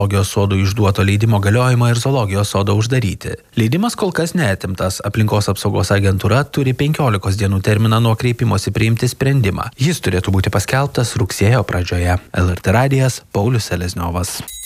Zoologijos sodo išduoto leidimo galiojimą ir zoologijos sodą uždaryti. Leidimas kol kas neatimtas. Aplinkos apsaugos agentūra turi 15 dienų terminą nuo kreipimosi priimti sprendimą. Jis turėtų būti paskelbtas rugsėjo pradžioje. LRT radijas, Paulius Selezniovas.